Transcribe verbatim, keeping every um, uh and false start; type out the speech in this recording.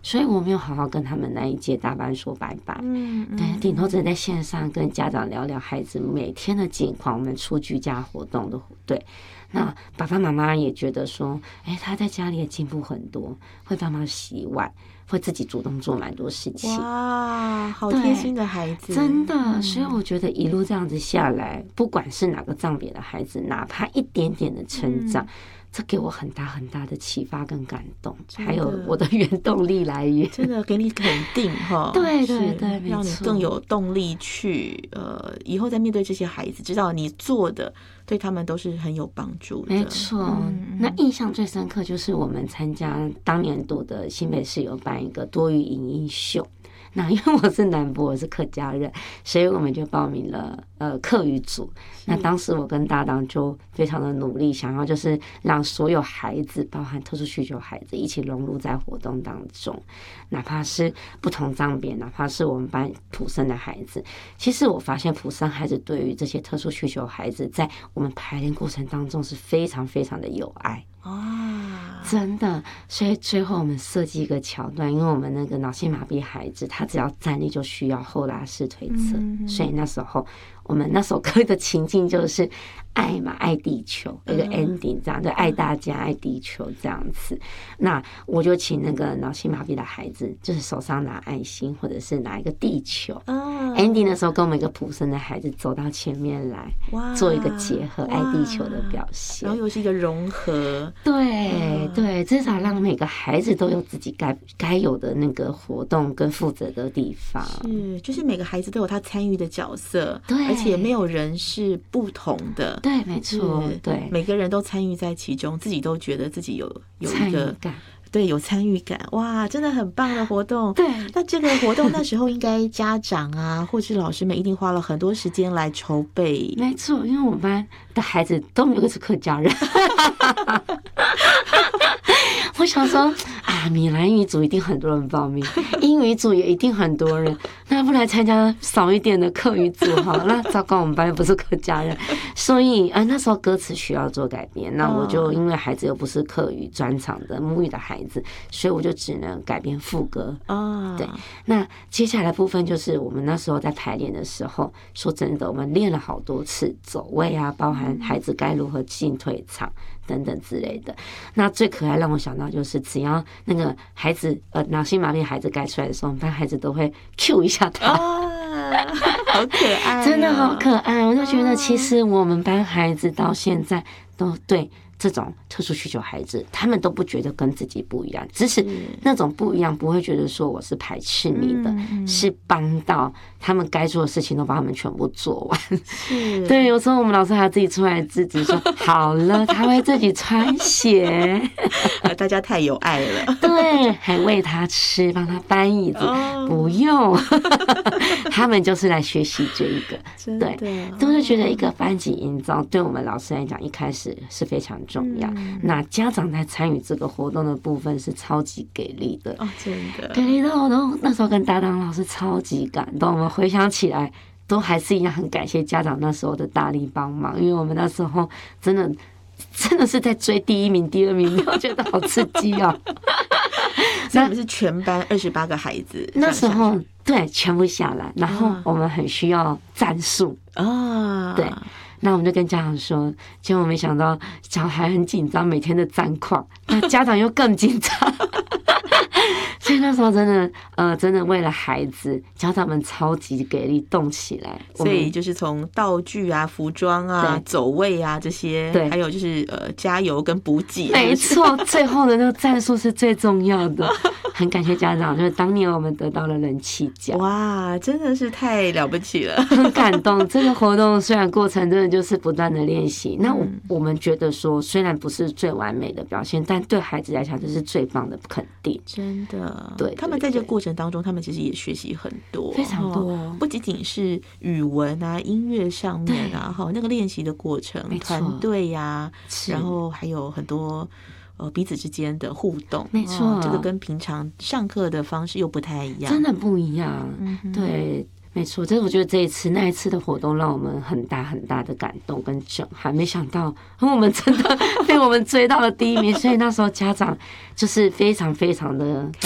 所以我没有好好跟他们那一届大班说拜拜。嗯，对，顶多只能在线上跟家长聊聊孩子每天的近况，我们出居家活动的对。那爸爸妈妈也觉得说，哎，他在家里也进步很多，会帮忙洗碗，会自己主动做蛮多事情。 哇，好贴心的孩子， 真的。所以我觉得一路这样子下来，不管是哪个障别的孩子，哪怕一点点的成长，嗯，这给我很大很大的启发跟感动，还有我的原动力来源， 真的给你肯定哈。 对对对， 让你更有动力去呃，以后再面对这些孩子，知道你做的对他们都是很有帮助的。 没错，嗯，那印象最深刻就是我们参加当年度的新北市有办一个多语影音秀。那因为我是南部，我是客家人，所以我们就报名了呃客语组。那当时我跟搭档就非常的努力，想要就是让所有孩子，包含特殊需求孩子，一起融入在活动当中，哪怕是不同障别，哪怕是我们班普生的孩子。其实我发现普生孩子对于这些特殊需求孩子，在我们排练过程当中是非常非常的有爱。 啊， 真的，所以最后我们设计一个桥段，因为我们那个脑性麻痹孩子，他只要站立就需要后拉式推车，嗯，所以那时候我们那首歌的情境就是爱嘛，爱地球，一个 ending 这样，就爱大家，爱地球这样子。那我就请那个脑性麻痹的孩子，就是手上拿爱心，或者是拿一个地球。ending 的时候，跟我们一个普生的孩子走到前面来，做一个结合爱地球的表现， 然后又是一个融合。 对对，至少让每个孩子都有自己该该有的那个活动跟负责的地方。 是，就是每个孩子都有他参与的角色， 对， 而且没有人是不同的。 对，没错，对， 每个人都参与在其中，自己都觉得自己有有一个感。 对，有参与感，哇，真的很棒的活动。 对， 那这个活动那时候应该家长啊，或是老师们一定花了很多时间来筹备。 没错，因为我们班的孩子都没有是客家人。我想说啊，闽南语组一定很多人报名，英语组也一定很多人，那不来参加少一点的客语组好了。那糟糕，我们班又不是客家人，所以啊，那时候歌词需要做改编，那我就因为孩子又不是客语专场的母语的孩子，所以我就只能改编副歌。 哦， 对，那接下来的部分就是我们那时候在排练的时候，说真的，我们练了好多次走位啊，包含孩子该如何进退场等等之类的。那最可爱让我想到就是，只要那个孩子呃脑性麻痹孩子该出来的时候，我们班孩子都会 cue 一下他。 啊，好可爱， 真的好可爱。我就觉得其实我们班孩子到现在都对这种特殊需求孩子，他们都不觉得跟自己不一样，只是那种不一样不会觉得说我是排斥你的，嗯、是帮到他们该做的事情都把他们全部做完。对，有时候我们老师还要自己出来制止说好了，他会自己穿鞋。 大家太有爱了。 对，还喂他吃，帮他搬椅子，哦、不用。他们就是来学习这一个，对，都是觉得一个班级营造对我们老师来讲，一开始是非常重要。嗯、那家长在参与这个活动的部分是超级给力的哦，真的给力的，我都那时候跟搭档老师超级感动。我们回想起来，都还是一样很感谢家长那时候的大力帮忙，因为我们那时候真的真的是在追第一名、第二名，我觉得好刺激哦。 那我们是全班二十八个孩子， 那时候对全部下来，然后我们很需要战术啊， 对。那我们就跟家长说，结果没想到小孩很紧张，每天的战况，那家长又更紧张。所以那时候真的，呃，真的为了孩子，家长们超级给力，动起来。 所以就是从道具啊、服装啊、走位啊这些，对，还有就是呃，加油跟补给。 没错，最后的那个战术是最重要的。很感谢家长，就是当年我们得到了人气奖。 哇，真的是太了不起了， 很感动。这个活动虽然过程真的就是不断的练习，那我我们觉得说，虽然不是最完美的表现，但对孩子来讲，这是最棒的肯定。 真的。 对， 他们在这个过程当中，他们其实也学习很多， 非常多， 哦、不仅仅是语文啊、音乐上面啊，哈，那个练习的过程，团队呀，然后还有很多呃彼此之间的互动， 没错、 哦，这个跟平常上课的方式又不太一样， 真的不一样，嗯、对。没错，这我觉得这一次那一次的活动让我们很大很大的感动跟震撼，没想到我们真的被我们追到了第一名，所以那时候家长就是非常非常的